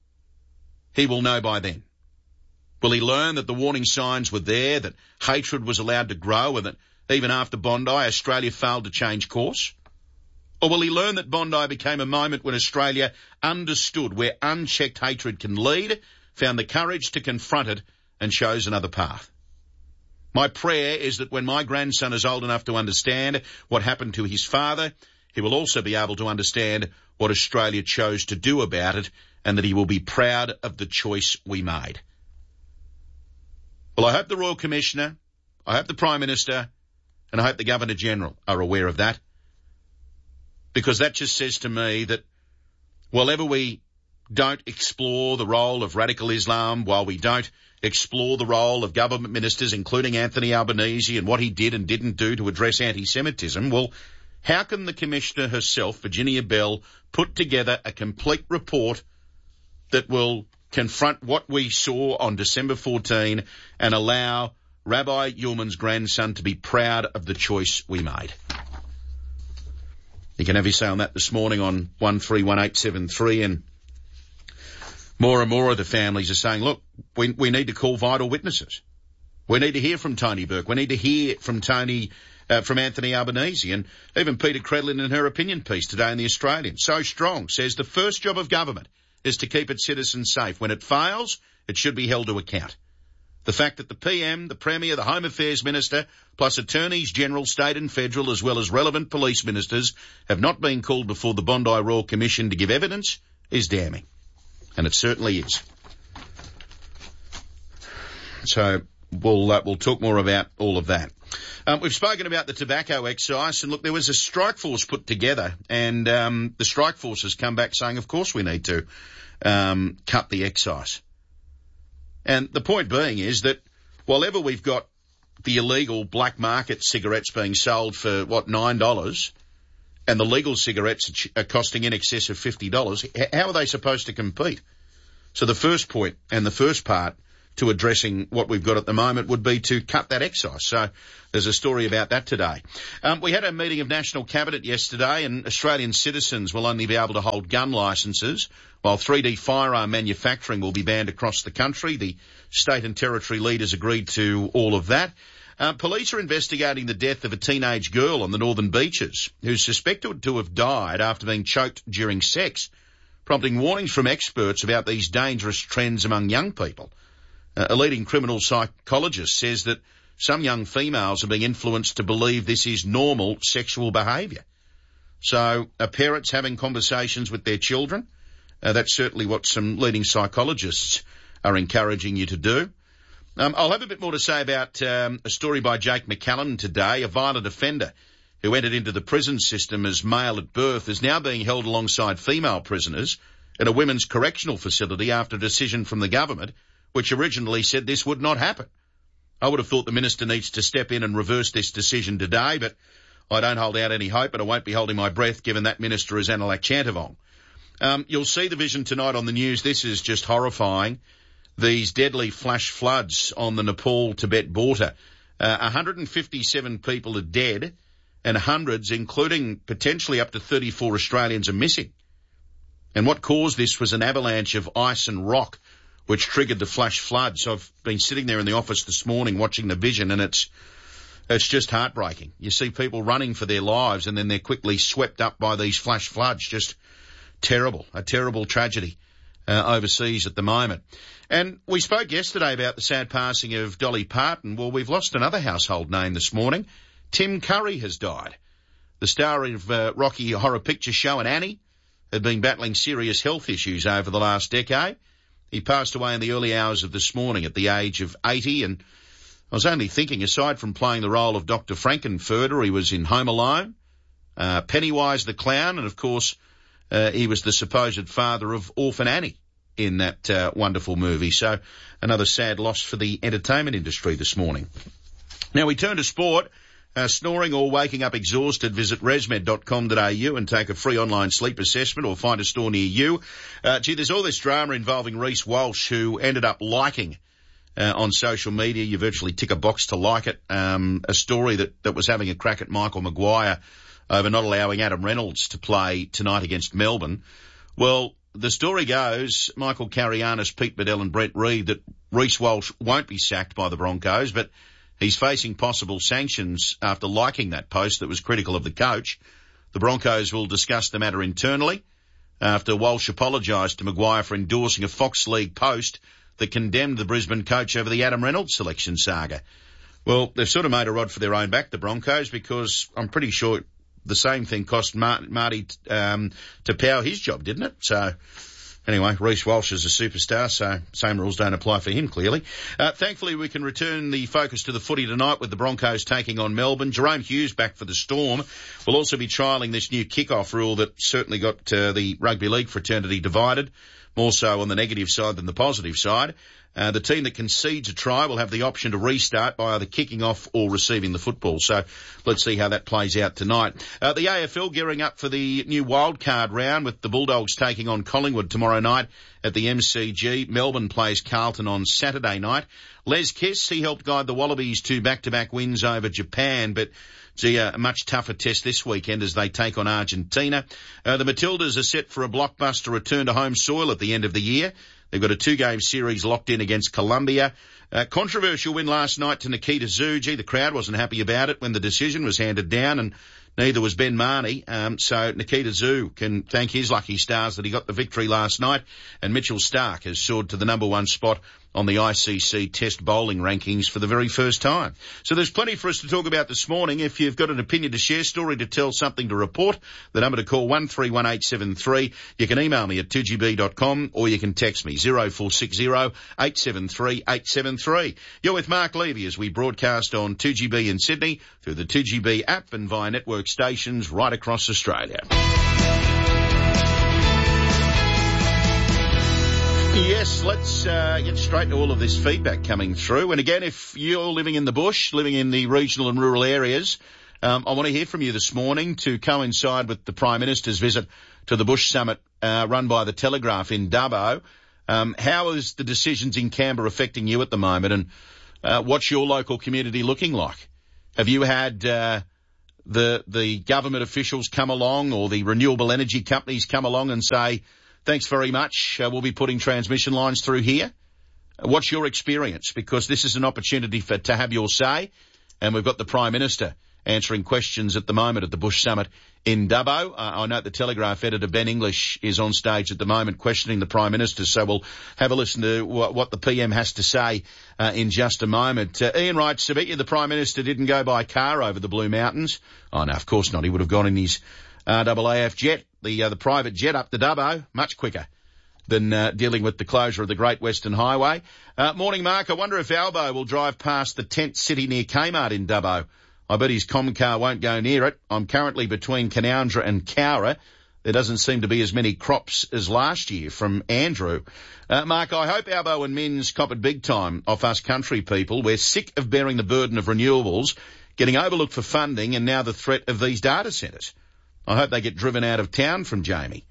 he will know by then. Will he learn that the warning signs were there, that hatred was allowed to grow, and that even after Bondi, Australia failed to change course? Or will he learn that Bondi became a moment when Australia understood where unchecked hatred can lead, found the courage to confront it, and chose another path? My prayer is that when my grandson is old enough to understand what happened to his father, he will also be able to understand what Australia chose to do about it, and that he will be proud of the choice we made. Well, I hope the Royal Commissioner, I hope the Prime Minister, and I hope the Governor-General are aware of that, because that just says to me that while we don't explore the role of radical Islam, while we don't explore the role of government ministers, including Anthony Albanese, and what he did and didn't do to address anti-Semitism, well, how can the Commissioner herself, Virginia Bell, put together a complete report that will confront what we saw on December 14 and allow Rabbi Ullman's grandson to be proud of the choice we made? You can have your say on that this morning on 131873, and more of the families are saying, look, we need to call vital witnesses. We need to hear from Tony Burke. We need to hear from Anthony Albanese, and even Peter Credlin in her opinion piece today in The Australian. So Strong says the first job of government is to keep its citizens safe. When it fails, it should be held to account. The fact that the PM, the Premier, the Home Affairs Minister, plus Attorneys General, State and Federal, as well as relevant police ministers, have not been called before the Bondi Royal Commission to give evidence is damning. And it certainly is. So we'll talk more about all of that. We've spoken about the tobacco excise, and look, there was a strike force put together, and the strike force has come back saying, of course we need to cut the excise. And the point being is that while ever we've got the illegal black market cigarettes being sold for, $9, and the legal cigarettes are costing in excess of $50, how are they supposed to compete? So the first point and the first part to addressing what we've got at the moment would be to cut that excise. So there's a story about that today. We had a meeting of National Cabinet yesterday, and Australian citizens will only be able to hold gun licences, while 3D firearm manufacturing will be banned across the country. The state and territory leaders agreed to all of that. Police are investigating the death of a teenage girl on the Northern Beaches who's suspected to have died after being choked during sex, prompting warnings from experts about these dangerous trends among young people. A leading criminal psychologist says that some young females are being influenced to believe this is normal sexual behaviour. So are parents having conversations with their children? That's certainly what some leading psychologists are encouraging you to do. I'll have a bit more to say about a story by Jake McCallum today. A violent offender who entered into the prison system as male at birth is now being held alongside female prisoners at a women's correctional facility after a decision from the government which originally said this would not happen. I would have thought the minister needs to step in and reverse this decision today, but I don't hold out any hope, and I won't be holding my breath given that minister is Anilak Chantavong. You'll see the vision tonight on the news. This is just horrifying. These deadly flash floods on the Nepal-Tibet border. 157 people are dead, and hundreds, including potentially up to 34 Australians, are missing. And what caused this was an avalanche of ice and rock which triggered the flash flood. So I've been sitting there in the office this morning watching the vision, and it's just heartbreaking. You see people running for their lives, and then they're quickly swept up by these flash floods. Just terrible, a terrible tragedy overseas at the moment. And we spoke yesterday about the sad passing of Dolly Parton. Well, we've lost another household name this morning. Tim Curry has died. The star of Rocky Horror Picture Show and Annie had been battling serious health issues over the last decade. He passed away in the early hours of this morning at the age of 80, and I was only thinking, aside from playing the role of Dr. Frankenfurter, he was in Home Alone, Pennywise the Clown, and of course he was the supposed father of Orphan Annie in that wonderful movie. So another sad loss for the entertainment industry this morning. Now we turn to sport. Snoring or waking up exhausted, visit resmed.com.au and take a free online sleep assessment or find a store near you. There's all this drama involving Reece Walsh, who ended up liking on social media. You virtually tick a box to like it. A story that was having a crack at Michael Maguire over not allowing Adam Reynolds to play tonight against Melbourne. Well, the story goes, Michael Carianis, Pete Bedell and Brent Reid, that Reece Walsh won't be sacked by the Broncos, but he's facing possible sanctions after liking that post that was critical of the coach. The Broncos will discuss the matter internally after Walsh apologised to Maguire for endorsing a Fox League post that condemned the Brisbane coach over the Adam Reynolds selection saga. Well, they've sort of made a rod for their own back, the Broncos, because I'm pretty sure the same thing cost Marty Tapau his job, didn't it? So anyway, Reece Walsh is a superstar, so same rules don't apply for him, clearly. Thankfully, we can return the focus to the footy tonight with the Broncos taking on Melbourne. Jerome Hughes back for the Storm. We'll also be trialling this new kick-off rule that certainly got the rugby league fraternity divided, more so on the negative side than the positive side. The team that concedes a try will have the option to restart by either kicking off or receiving the football. So let's see how that plays out tonight. The AFL gearing up for the new wildcard round with the Bulldogs taking on Collingwood tomorrow night at the MCG. Melbourne plays Carlton on Saturday night. Les Kiss, he helped guide the Wallabies to back-to-back wins over Japan, but it's a much tougher test this weekend as they take on Argentina. The Matildas are set for a blockbuster return to home soil at the end of the year. They've got a 2-game series locked in against Colombia. Controversial win last night to Nikita Zuji. The crowd wasn't happy about it when the decision was handed down, and neither was Ben Marnie. So Nikita Zhu can thank his lucky stars that he got the victory last night, and Mitchell Starc has soared to the number one spot on the ICC Test bowling rankings for the very first time. So there's plenty for us to talk about this morning. If you've got an opinion to share, story to tell, something to report, the number to call 131873. You can email me at 2gb.com or you can text me 0460 873 873. You're with Mark Levy as we broadcast on 2GB in Sydney through the 2GB app and via network stations right across Australia. Yes, Yes, let's get straight to all of this feedback coming through. And again, if you're living in the bush, living in the regional and rural areas, I want to hear from you this morning to coincide with the Prime Minister's visit to the Bush Summit run by the Telegraph in Dubbo. How is the decisions in Canberra affecting you at the moment, and what's your local community looking like? Have you had the government officials come along, or the renewable energy companies come along and say, thanks very much, we'll be putting transmission lines through here? What's your experience? Because this is an opportunity to have your say, and we've got the Prime Minister answering questions at the moment at the Bush Summit in Dubbo. I note the Telegraph editor Ben English is on stage at the moment questioning the Prime Minister, so we'll have a listen to what the PM has to say in just a moment. Ian writes, I bet you the Prime Minister didn't go by car over the Blue Mountains. Oh, no, of course not. He would have gone in his RAAF jet, the private jet up to Dubbo, much quicker than dealing with the closure of the Great Western Highway. Morning, Mark. I wonder if Albo will drive past the tent city near Kmart in Dubbo. I bet his Comcar won't go near it. I'm currently between Canowindra and Cowra. There doesn't seem to be as many crops as last year, from Andrew. Mark, I hope Albo and Minns cop it big time off us country people. We're sick of bearing the burden of renewables, getting overlooked for funding, and now the threat of these data centres. I hope they get driven out of town from Jamie.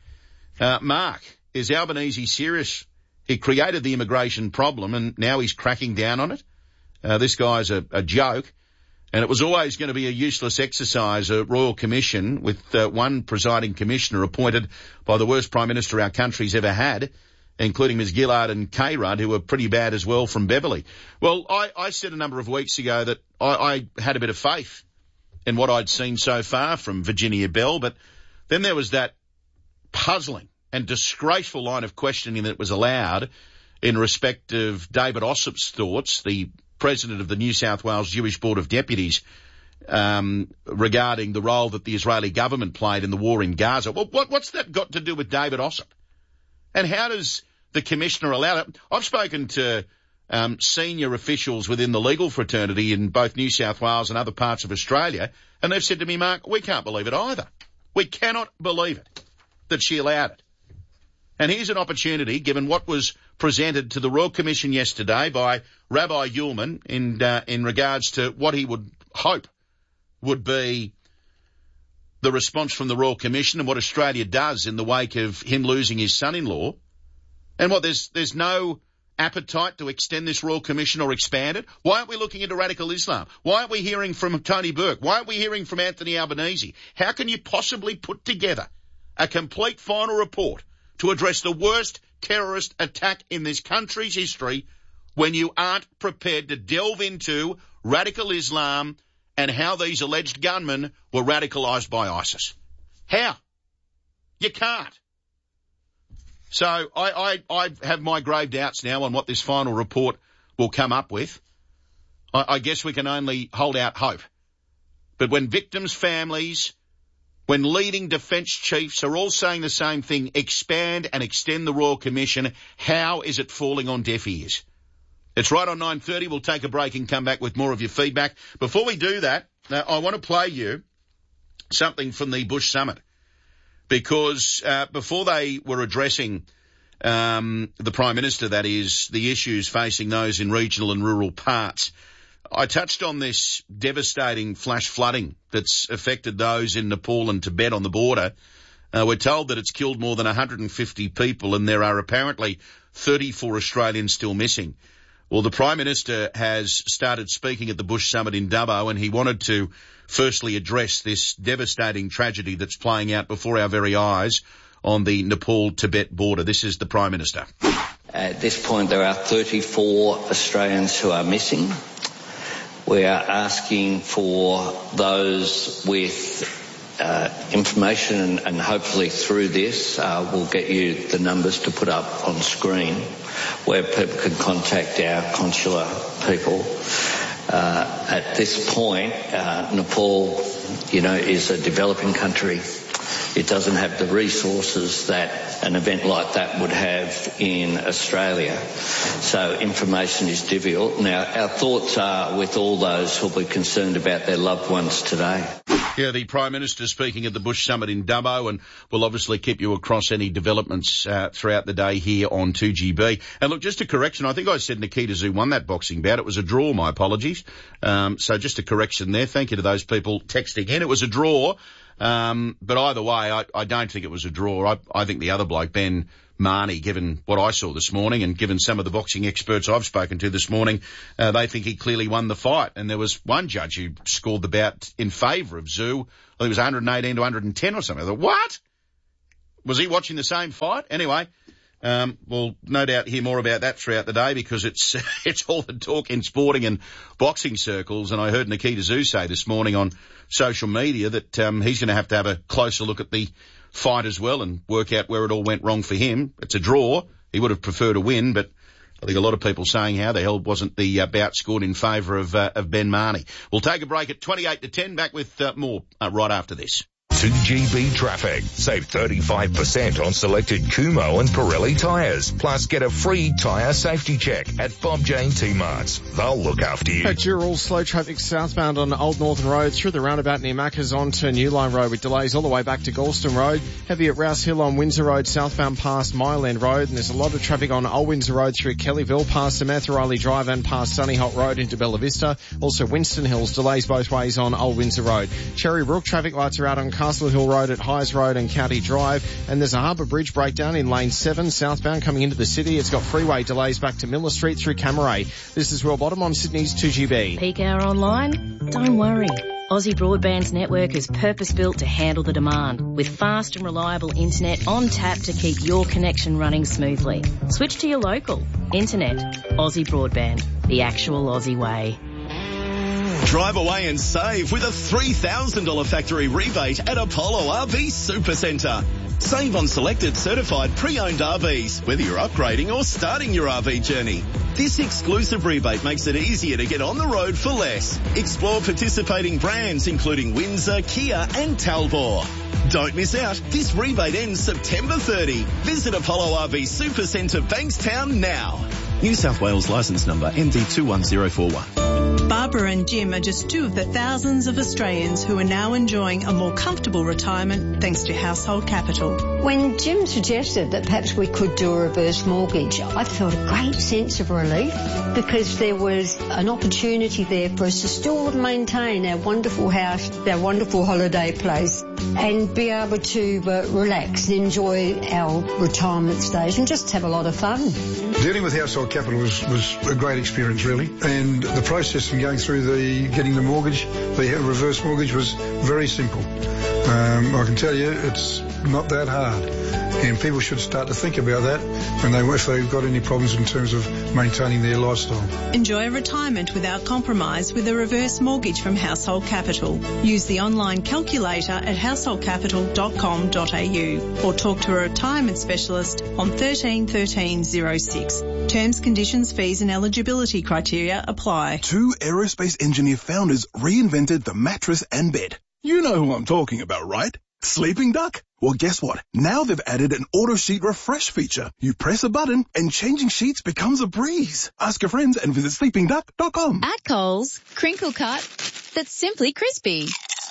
Mark, is Albanese serious? He created the immigration problem and now he's cracking down on it. This guy's a joke. And it was always going to be a useless exercise, a royal commission with one presiding commissioner appointed by the worst Prime Minister our country's ever had, including Ms Gillard and K. Rudd, who were pretty bad as well from Beverley. Well, I said a number of weeks ago that I had a bit of faith in what I'd seen so far from Virginia Bell, but then there was that puzzling and disgraceful line of questioning that was allowed in respect of David Ossip's thoughts, the President of the New South Wales Jewish Board of Deputies, regarding the role that the Israeli government played in the war in Gaza. Well, what's that got to do with David Ossip? And how does the Commissioner allow it? I've spoken to senior officials within the legal fraternity in both New South Wales and other parts of Australia, and they've said to me, Mark, we can't believe it either. We cannot believe it, that she allowed it. And here's an opportunity, given what was presented to the Royal Commission yesterday by Rabbi Ullman in regards to what he would hope would be the response from the Royal Commission and what Australia does in the wake of him losing his son-in-law. And what, there's no appetite to extend this Royal Commission or expand it? Why aren't we looking into radical Islam? Why aren't we hearing from Tony Burke? Why aren't we hearing from Anthony Albanese? How can you possibly put together a complete final report to address the worst terrorist attack in this country's history when you aren't prepared to delve into radical Islam and how these alleged gunmen were radicalised by ISIS? How? You can't. So I have my grave doubts now on what this final report will come up with. I guess we can only hold out hope. But when victims' families, when leading defence chiefs are all saying the same thing, expand and extend the Royal Commission, how is it falling on deaf ears? It's right on 9:30. We'll take a break and come back with more of your feedback. Before we do that, I want to play you something from the Bush Summit, because before they were addressing the Prime Minister, that is, the issues facing those in regional and rural parts, I touched on this devastating flash flooding that's affected those in Nepal and Tibet on the border. We're told that it's killed more than 150 people and there are apparently 34 Australians still missing. Well, the Prime Minister has started speaking at the Bush Summit in Dubbo, and he wanted to firstly address this devastating tragedy that's playing out before our very eyes on the Nepal-Tibet border. This is the Prime Minister. At this point, there are 34 Australians who are missing. We are asking for those with information, and hopefully through this we'll get you the numbers to put up on screen where people can contact our consular people. At this point, Nepal, is a developing country. It doesn't have the resources that an event like that would have in Australia. So information is difficult. Now, our thoughts are with all those who'll be concerned about their loved ones today. Yeah, the Prime Minister speaking at the Bush Summit in Dubbo, and we'll obviously keep you across any developments throughout the day here on 2GB. And look, just a correction, I think I said Nikita Zoo won that boxing bout. It was a draw, my apologies. So just a correction there. Thank you to those people texting in. It was a draw, but either way, I don't think it was a draw. I think the other bloke, Ben Marnie, given what I saw this morning and given some of the boxing experts I've spoken to this morning, they think he clearly won the fight. And there was one judge who scored the bout in favour of Zoo. I think it was 118 to 110 or something. I thought, what? Was he watching the same fight? Anyway, we'll no doubt hear more about that throughout the day because it's all the talk in sporting and boxing circles. And I heard Nikita Zoo say this morning on social media that he's going to have a closer look at the fight as well and work out where it all went wrong for him. It's a draw. He would have preferred a win, but I think a lot of people saying how the hell wasn't the bout scored in favour of Ben Marnie. We'll take a break at 28 to 10. Back with more right after this. 2GB Traffic. Save 35% on selected Kumho and Pirelli tyres. Plus get a free tyre safety check at Bob Jane T-Marts. They'll look after you. At Dural, slow traffic southbound on Old Northern Road through the roundabout near Macca's on to New Line Road with delays all the way back to Galston Road. Heavy at Rouse Hill on Windsor Road southbound past Mile End Road, and there's a lot of traffic on Old Windsor Road through Kellyville past Samantha Riley Drive and past Sunny Hot Road into Bella Vista. Also Winston Hills, delays both ways on Old Windsor Road. Cherry Brook traffic lights are out on Castle Hill Road at Hyes Road and County Drive, and there's a Harbour Bridge breakdown in lane 7 southbound coming into the city. It's got freeway delays back to Miller Street through Camaray. This is Will Bottom on Sydney's 2GB. Peak hour online? Don't worry. Aussie Broadband's network is purpose-built to handle the demand, with fast and reliable internet on tap to keep your connection running smoothly. Switch to your local. Internet. Aussie Broadband. The actual Aussie way. Drive away and save with a $3,000 factory rebate at Apollo RV Supercentre. Save on selected certified pre-owned RVs, whether you're upgrading or starting your RV journey. This exclusive rebate makes it easier to get on the road for less. Explore participating brands including Windsor, Kia and Talbot. Don't miss out. This rebate ends September 30. Visit Apollo RV Supercentre Bankstown now. New South Wales licence number MD21041. Barbara and Jim are just two of the thousands of Australians who are now enjoying a more comfortable retirement thanks to Household Capital. When Jim suggested that perhaps we could do a reverse mortgage, I felt a great sense of relief because there was an opportunity there for us to still maintain our wonderful house, our wonderful holiday place, and be able to relax and enjoy our retirement stage and just have a lot of fun. Dealing with Household Capital was a great experience, really, and the process of going through getting the mortgage, the reverse mortgage, was very simple. I can tell you it's not that hard, and people should start to think about that if they've got any problems in terms of maintaining their lifestyle. Enjoy retirement without compromise with a reverse mortgage from Household Capital. Use the online calculator at householdcapital.com.au or talk to a retirement specialist on 13 13 06. Terms, conditions, fees and eligibility criteria apply. Two aerospace engineer founders reinvented the mattress and bed. You know who I'm talking about, right? Sleeping Duck? Well, guess what? Now they've added an auto sheet refresh feature. You press a button and changing sheets becomes a breeze. Ask your friends and visit sleepingduck.com. At Coles, crinkle cut that's simply crispy.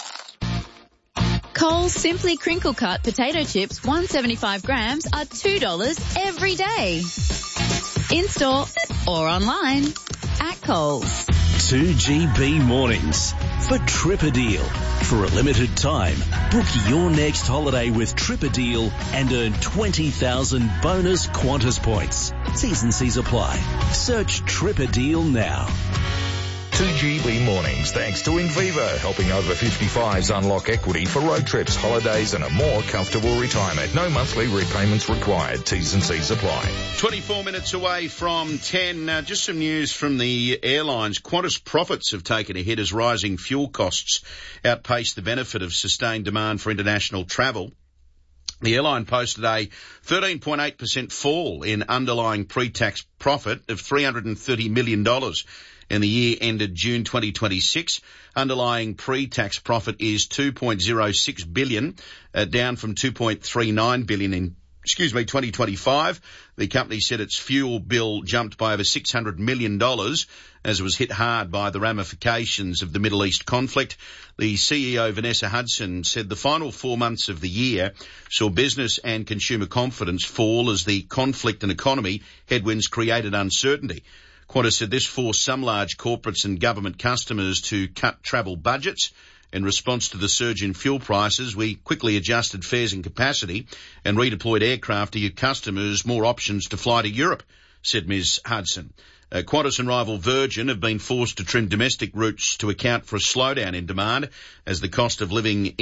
Coles Simply Crinkle Cut potato chips, 175 grams, are $2 every day. In-store or online at Coles. 2GB Mornings for Tripper Deal. For a limited time, book your next holiday with Tripper Deal and earn 20,000 bonus Qantas points. T's and C's apply. Search Tripper Deal now. 2GB Mornings, thanks to Inviva, helping over 55s unlock equity for road trips, holidays and a more comfortable retirement. No monthly repayments required. T's and C's apply. 24 minutes away from 10. Just some news from the airlines. Qantas profits have taken a hit as rising fuel costs outpace the benefit of sustained demand for international travel. The airline posted a 13.8% fall in underlying pre-tax profit of $330 million. In the year ended June 2026, underlying pre-tax profit is $2.06 billion, down from $2.39 billion in 2025. The company said its fuel bill jumped by over $600 million as it was hit hard by the ramifications of the Middle East conflict. The CEO, Vanessa Hudson, said the final 4 months of the year saw business and consumer confidence fall as the conflict and economy headwinds created uncertainty. Qantas said this forced some large corporates and government customers to cut travel budgets. In response to the surge in fuel prices, we quickly adjusted fares and capacity and redeployed aircraft to give customers more options to fly to Europe, said Ms. Hudson. Qantas and rival Virgin have been forced to trim domestic routes to account for a slowdown in demand as the cost of living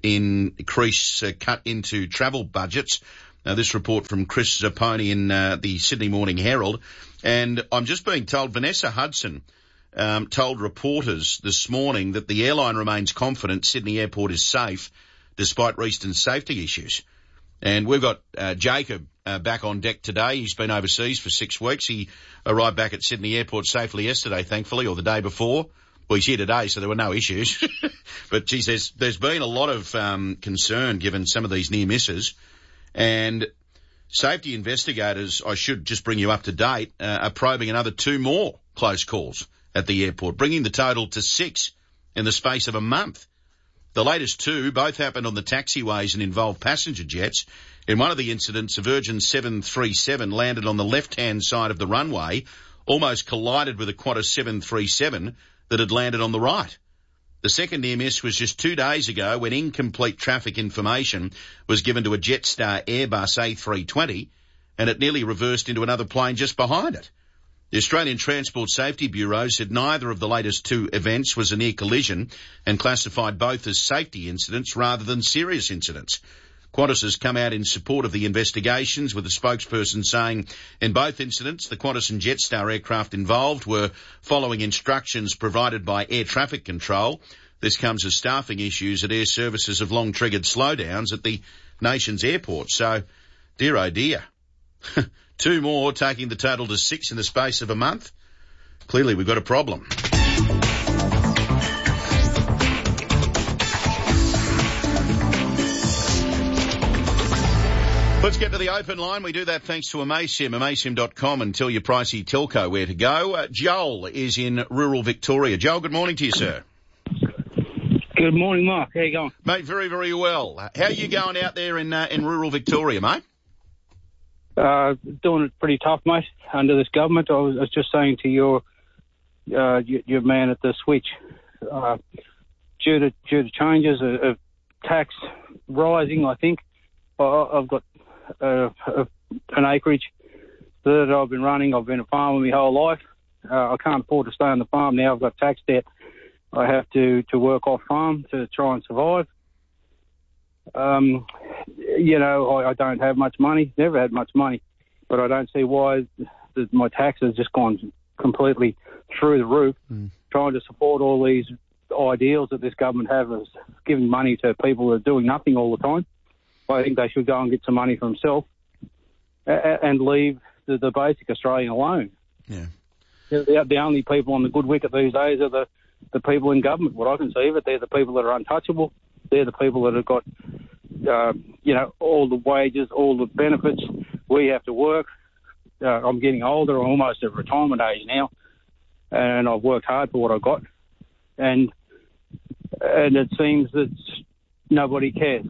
increase cut into travel budgets. This report from Chris Zapponi in the Sydney Morning Herald. And I'm just being told Vanessa Hudson told reporters this morning that the airline remains confident Sydney Airport is safe despite recent safety issues. And we've got Jacob back on deck today. He's been overseas for 6 weeks. He arrived back at Sydney Airport safely yesterday, thankfully, or the day before. Well, he's here today, so there were no issues. But, geez, there's been a lot of concern given some of these near misses. And safety investigators, I should just bring you up to date, are probing another 2 more close calls at the airport, bringing the total to 6 in the space of a month. The latest 2 both happened on the taxiways and involved passenger jets. In one of the incidents, a Virgin 737 landed on the left-hand side of the runway, almost collided with a Qantas 737 that had landed on the right. The second near miss was just 2 days ago when incomplete traffic information was given to a Jetstar Airbus A320 and it nearly reversed into another plane just behind it. The Australian Transport Safety Bureau said neither of the latest 2 events was a near collision and classified both as safety incidents rather than serious incidents. Qantas has come out in support of the investigations, with a spokesperson saying in both incidents the Qantas and Jetstar aircraft involved were following instructions provided by air traffic control. This comes as staffing issues at air services have long triggered slowdowns at the nation's airports. So, dear oh dear. 2 more, taking the total to 6 in the space of a month. Clearly we've got a problem. Let's get to the open line. We do that thanks to Amaysim, amaysim.com, and tell your pricey telco where to go. Joel is in rural Victoria. Joel, good morning to you, sir. Good morning, Mark. How you going? Mate, very, very well. How are you going out there in rural Victoria, mate? Doing it pretty tough, mate, under this government. I was just saying to your man at the switch, due to changes of tax rising, I think, I've got an acreage that I've been running. I've been a farmer my whole life. I can't afford to stay on the farm now. I've got tax debt. I have to work off farm to try and survive. I don't have much money, never had much money, but I don't see why my tax has just gone completely through the roof, trying to support all these ideals that this government have of giving money to people that are doing nothing all the time. I think they should go and get some money for themselves and leave the basic Australian alone. Yeah. The only people on the good wicket these days are the people in government. What I can see of it, they're the people that are untouchable. They're the people that have got, all the wages, all the benefits. We have to work. I'm getting older. I'm almost at retirement age now, and I've worked hard for what I got. And it seems that nobody cares.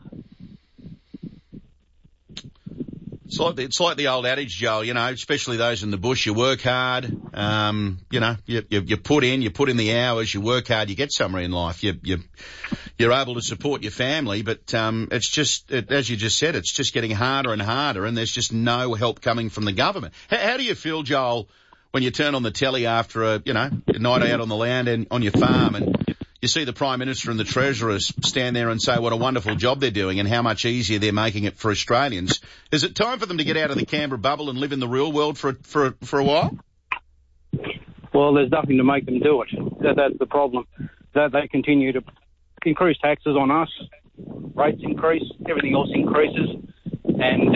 It's like the old adage, Joel, especially those in the bush. You work hard, you put in the hours, you work hard, you get somewhere in life. You're able to support your family, but it's just, as you just said, it's just getting harder and harder, and there's just no help coming from the government. How do you feel, Joel, when you turn on the telly after a night out on the land and on your farm, and you see the Prime Minister and the Treasurer stand there and say what a wonderful job they're doing and how much easier they're making it for Australians? Is it time for them to get out of the Canberra bubble and live in the real world for a while? Well, there's nothing to make them do it. That's the problem. That they continue to increase taxes on us, rates increase, everything else increases, and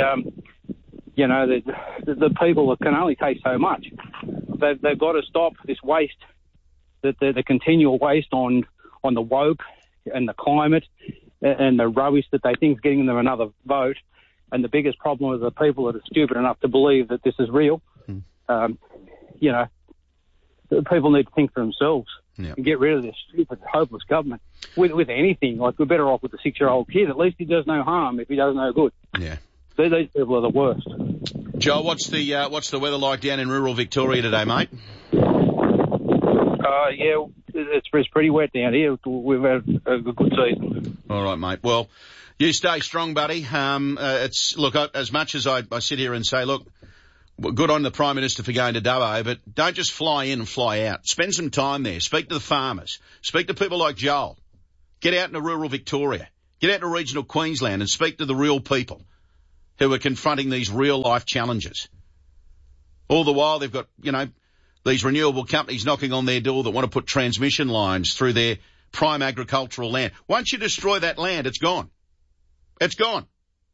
the people can only take so much. They've got to stop this waste, the continual waste on the woke and the climate and the rubbish that they think is getting them another vote. And the biggest problem is the people that are stupid enough to believe that this is real. You know, the people need to think for themselves and get rid of this stupid, hopeless government. With anything, like we're better off with the 6-year-old kid. At least he does no harm if he does no good. Yeah. These people are the worst. Joel, what's the weather like down in rural Victoria today, mate? Yeah, it's pretty wet down here. We've had a good season. All right, mate. Well, you stay strong, buddy. Look, as much as I sit here and say, look, good on the Prime Minister for going to Dubbo, but don't just fly in and fly out. Spend some time there. Speak to the farmers. Speak to people like Joel. Get out into rural Victoria. Get out to regional Queensland and speak to the real people who are confronting these real-life challenges. All the while, they've got, these renewable companies knocking on their door that want to put transmission lines through their prime agricultural land. Once you destroy that land, it's gone. It's gone.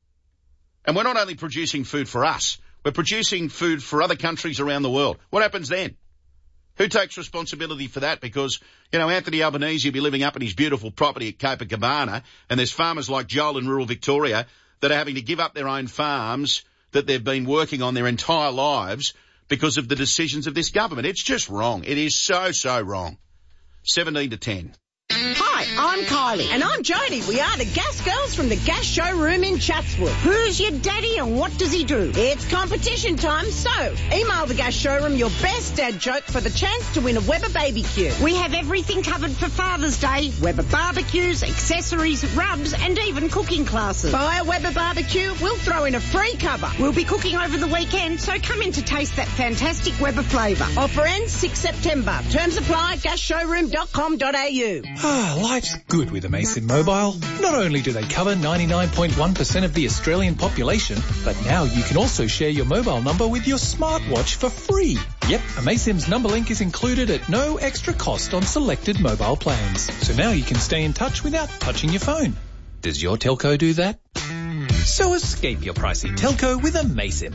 And we're not only producing food for us, we're producing food for other countries around the world. What happens then? Who takes responsibility for that? Because, Anthony Albanese will be living up in his beautiful property at Copacabana, and there's farmers like Joel in rural Victoria that are having to give up their own farms that they've been working on their entire lives because of the decisions of this government. It's just wrong. It is so, so wrong. 17 to 10. Hi, I'm Kylie. And I'm Jodie. We are the Gas Girls from the Gas Showroom in Chatswood. Who's your daddy and what does he do? It's competition time, so email the Gas Showroom your best dad joke for the chance to win a Weber BBQ. We have everything covered for Father's Day. Weber barbecues, accessories, rubs, and even cooking classes. Buy a Weber barbecue, we'll throw in a free cover. We'll be cooking over the weekend, so come in to taste that fantastic Weber flavour. Offer ends 6 September. Terms apply, gasshowroom.com.au. Life's good with Amaysim Mobile. Not only do they cover 99.1% of the Australian population, but now you can also share your mobile number with your smartwatch for free. Yep, Amaysim's number link is included at no extra cost on selected mobile plans. So now you can stay in touch without touching your phone. Does your telco do that? So escape your pricey telco with Amaysim.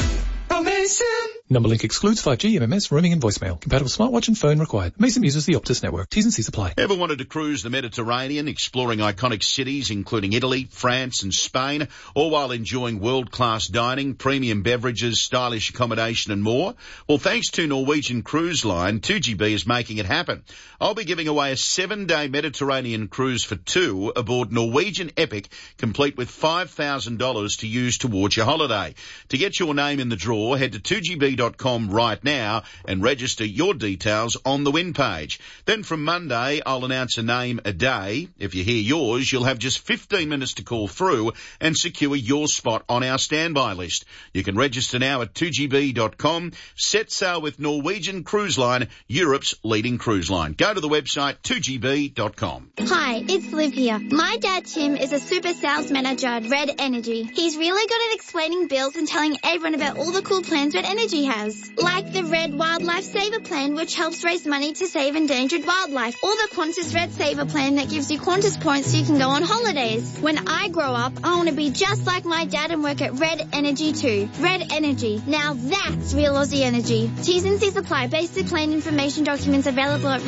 Amaysim! Number link excludes 5G, MMS, roaming and voicemail. Compatible smartwatch and phone required. Amaysim uses the Optus network. T's and C's apply. Ever wanted to cruise the Mediterranean, exploring iconic cities including Italy, France and Spain, all while enjoying world-class dining, premium beverages, stylish accommodation and more? Well, thanks to Norwegian Cruise Line, 2GB is making it happen. I'll be giving away a 7-day Mediterranean cruise for two aboard Norwegian Epic, complete with $5,000 to use towards your holiday. To get your name in the draw, head to 2GB.com right now and register your details on the win page. Then from Monday, I'll announce a name a day. If you hear yours, you'll have just 15 minutes to call through and secure your spot on our standby list. You can register now at 2GB.com. Set sail with Norwegian Cruise Line, Europe's leading cruise line. Go to the website 2GB.com. Hi, it's Liv here. My dad Tim is a super sales manager at Red Energy. He's really good at explaining bills and telling everyone about all the cool plans Red Energy has, like the Red Wildlife Saver Plan, which helps raise money to save endangered wildlife, or the Qantas Red Saver Plan that gives you Qantas points so you can go on holidays. When I grow up, I want to be just like my dad and work at Red Energy too. Red Energy. Now that's real Aussie energy. T's and C's apply. Basic plan information documents available at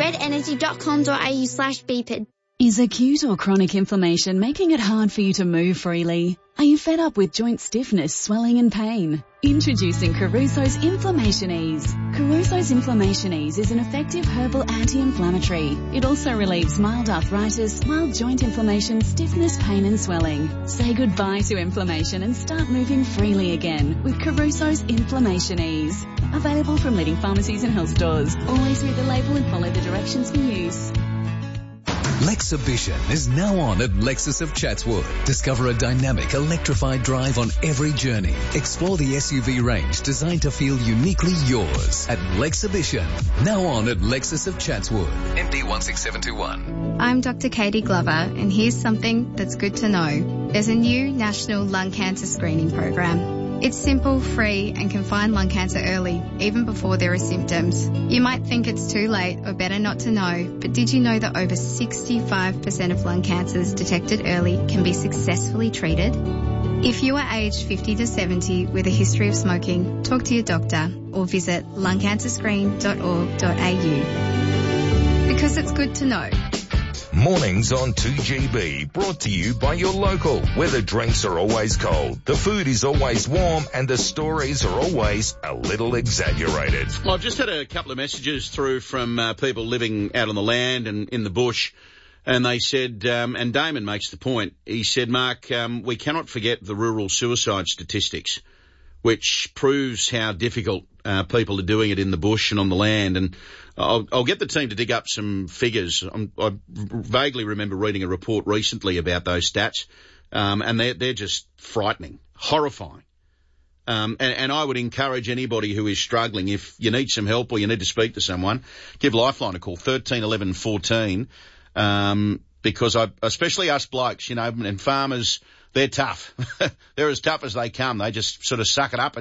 redenergy.com.au/BPID. Is acute or chronic inflammation making it hard for you to move freely? Are you fed up with joint stiffness, swelling and pain? Introducing Caruso's Inflammation Ease. Caruso's Inflammation Ease is an effective herbal anti-inflammatory. It also relieves mild arthritis, mild joint inflammation, stiffness, pain and swelling. Say goodbye to inflammation and start moving freely again with Caruso's Inflammation Ease. Available from leading pharmacies and health stores. Always read the label and follow the directions for use. Lexibition is now on at Lexus of Chatswood. Discover a dynamic, electrified drive on every journey. Explore the SUV range designed to feel uniquely yours at Lexibition. Now on at Lexus of Chatswood. MD 16721. I'm Dr. Katie Glover, and here's something that's good to know. There's a new national lung cancer screening program. It's simple, free, and can find lung cancer early, even before there are symptoms. You might think it's too late or better not to know, but did you know that over 65% of lung cancers detected early can be successfully treated? If you are aged 50 to 70 with a history of smoking, talk to your doctor or visit lungcancerscreen.org.au. Because it's good to know. Mornings on 2GB, brought to you by your local, where the drinks are always cold, the food is always warm, and the stories are always a little exaggerated. Well, I've just had a couple of messages through from people living out on the land and in the bush, and they said, and Damon makes the point, he said, Mark, we cannot forget the rural suicide statistics, which proves how difficult people are doing it in the bush and on the land. And I'll get the team to dig up some figures. I vaguely remember reading a report recently about those stats, and they're just frightening, horrifying. And I would encourage anybody who is struggling, if you need some help or you need to speak to someone, give Lifeline a call, 13 11 14, because especially us blokes, and farmers, they're tough. They're as tough as they come. They just sort of suck it up and